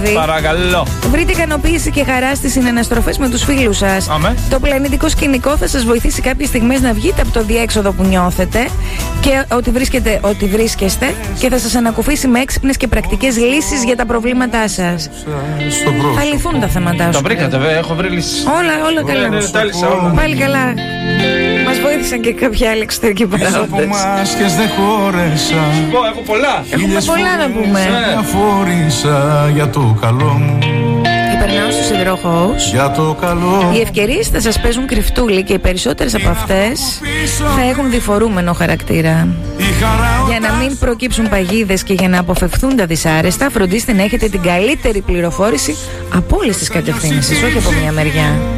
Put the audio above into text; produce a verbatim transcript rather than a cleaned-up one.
τραγούδι. Παρακαλώ. Βρείτε ικανοποίηση και χαρά στις συναναστροφές με τους φίλους σας. Αμέ. Το πλανητικό σκηνικό θα σας βοηθήσει κάποιες στιγμές να βγείτε από το διέξοδο που νιώθετε και ότι, βρίσκετε, ότι βρίσκεστε και θα σας ανακουφίσει με έξυπνες και πρακτικές λύσεις για τα προβλήματά σας. Θα λυθούν τα θέματά σου. Το βρήκατε, βέβαια, έχω βρει λύσεις. Όλα, όλα καλά. Ναι, ναι, τάλισα όλα. Πάλι καλά. Μας βοήθησαν και κάποια άλλη εξωτερική παράγοντες. Από μάσκες δεν χώρεσα. Πω, έχω πολλά. Έχουμε πολλά να πούμε. Ναι. Αφόρησα για το καλό μου. Και περνάω στους υδροχώους. Για το καλό. Οι ευκαιρίες θα σας παίζουν κρυφτούλι και οι περισσότερες από αυτές θα έχουν διφορούμενο χαρακτήρα. Για να μην προκύψουν παγίδες και για να αποφευθούν τα δυσάρεστα, φροντίστε να έχετε την καλύτερη πληροφόρηση από όλες τις κατευθύνσεις, όχι από μια μεριά.